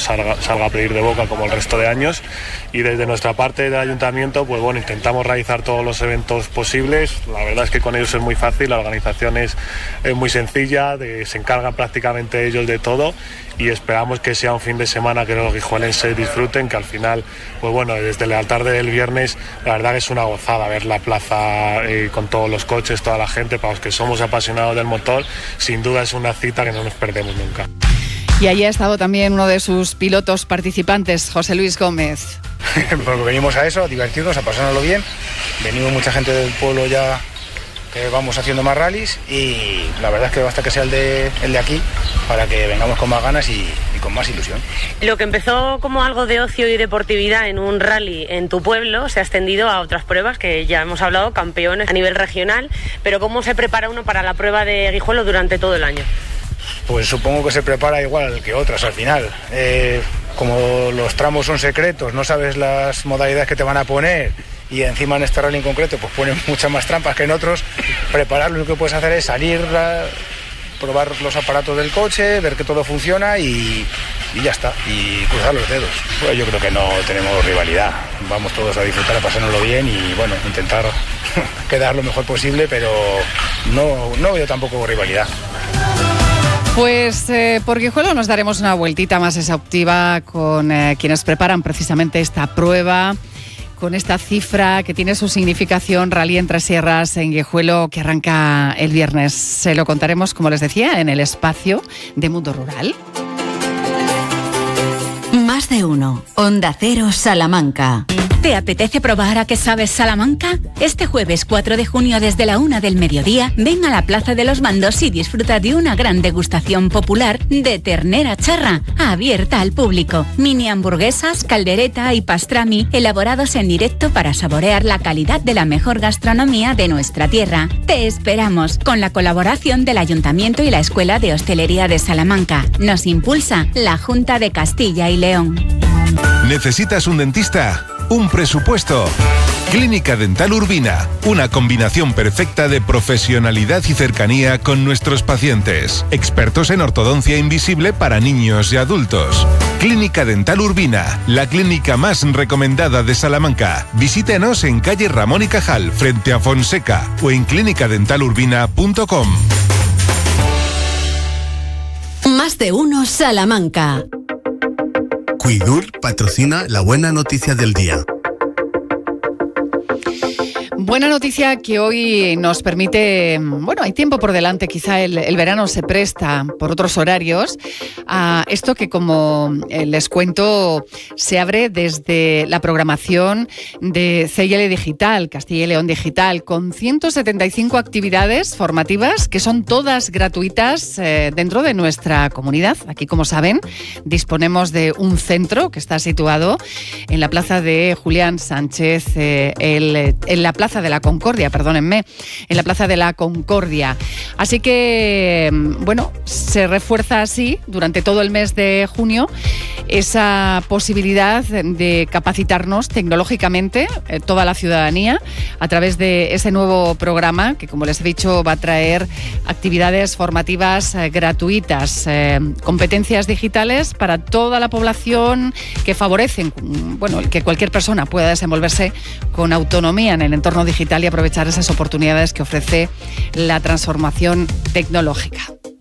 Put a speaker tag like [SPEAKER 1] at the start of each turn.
[SPEAKER 1] salga a pedir de boca como el resto de años. Y desde nuestra parte del ayuntamiento, pues bueno, intentamos realizar todos los eventos posibles. La verdad es que con ellos es muy fácil, la organización es muy sencilla, se encargan prácticamente ellos de todo, y esperamos que sea un fin de semana que los guijuelenses disfruten, que al final, pues bueno, desde la tarde del viernes, la verdad que es una gozada ver la plaza con todos los coches, toda la gente. Para los que somos apasionados del motor, sin duda es una cita que no nos perdemos nunca.
[SPEAKER 2] Y allí ha estado también uno de sus pilotos participantes, José Luis Gómez.
[SPEAKER 3] Pues venimos a eso, a divertirnos, a pasárnoslo bien. Venimos mucha gente del pueblo ya, que vamos haciendo más rallies, y la verdad es que basta que sea el de aquí para que vengamos con más ganas y con más ilusión.
[SPEAKER 4] Lo que empezó como algo de ocio y deportividad en un rally en tu pueblo se ha extendido a otras pruebas que ya hemos hablado, campeones a nivel regional, pero ¿cómo se prepara uno para la prueba de Guijuelo durante todo el año?
[SPEAKER 3] Pues supongo que se prepara igual que otras al final. Como los tramos son secretos, no sabes las modalidades que te van a poner, y encima en este rally en concreto pues ponen muchas más trampas que en otros. Preparar, lo único que puedes hacer es salir, probar los aparatos del coche, ver que todo funciona y ya está, y cruzar los dedos. Pues yo creo que no tenemos rivalidad, vamos todos a disfrutar, a pasárnoslo bien y bueno, intentar quedar lo mejor posible, pero no veo tampoco rivalidad.
[SPEAKER 2] Pues por Guijuelo nos daremos una vueltita más exhaustiva con quienes preparan precisamente esta prueba, con esta cifra que tiene su significación, Rally Entre Sierras en Guijuelo, que arranca el viernes. Se lo contaremos, como les decía, en el espacio de Mundo Rural.
[SPEAKER 5] Más de uno. Onda Cero Salamanca.
[SPEAKER 6] ¿Te apetece probar a qué sabes Salamanca? Este jueves 4 de junio desde la 1 del mediodía, ven a la Plaza de los Mandos y disfruta de una gran degustación popular de ternera charra, abierta al público. Mini hamburguesas, caldereta y pastrami, elaborados en directo para saborear la calidad de la mejor gastronomía de nuestra tierra. Te esperamos, con la colaboración del Ayuntamiento y la Escuela de Hostelería de Salamanca. Nos impulsa la Junta de Castilla y León.
[SPEAKER 7] ¿Necesitas un dentista? Un presupuesto. Clínica Dental Urbina, una combinación perfecta de profesionalidad y cercanía con nuestros pacientes. Expertos en ortodoncia invisible para niños y adultos. Clínica Dental Urbina, la clínica más recomendada de Salamanca. Visítenos en calle Ramón y Cajal, frente a Fonseca, o en clinicadentalurbina.com.
[SPEAKER 5] Más de uno Salamanca.
[SPEAKER 8] Cuidur patrocina la buena noticia del día.
[SPEAKER 2] Buena noticia que hoy nos permite, bueno, hay tiempo por delante, quizá el verano se presta por otros horarios a esto que, como les cuento, se abre desde la programación de CL Digital, Castilla y León Digital, con 175 actividades formativas que son todas gratuitas dentro de nuestra comunidad. Aquí, como saben, disponemos de un centro que está situado en la plaza de Julián Sánchez, en la plaza de la Concordia, perdónenme, en la plaza de la Concordia. Así que, bueno, se refuerza así durante todo el mes de junio esa posibilidad de capacitarnos tecnológicamente, toda la ciudadanía, a través de ese nuevo programa que, como les he dicho, va a traer actividades formativas gratuitas, competencias digitales para toda la población que favorecen, bueno, que cualquier persona pueda desenvolverse con autonomía en el entorno digital y aprovechar esas oportunidades que ofrece la transformación tecnológica.